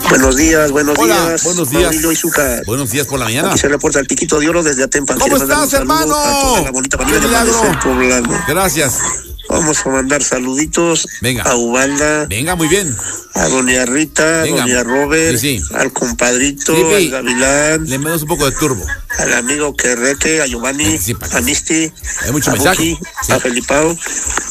Buenos días, buenos Hola, días. buenos días. Mauricio Izúcar. Buenos días por la mañana. Aquí se reporta el Piquito de Oro desde Atempan. ¿Cómo estás, hermano? A toda la bonita familia ¡Qué de milagro! Amanecer Poblano. Gracias. Vamos a mandar saluditos. Venga. A Ubalda. Venga, muy bien. A doña Rita, Venga. doña Robert. Sí, sí. Al compadrito, Sí, al Gavilán. Le mandamos un poco de turbo. Al amigo Querrete, a Giovanni, Sí, para a que- Misty, Hay mucho a mensaje. Buki, Sí. a Felipao,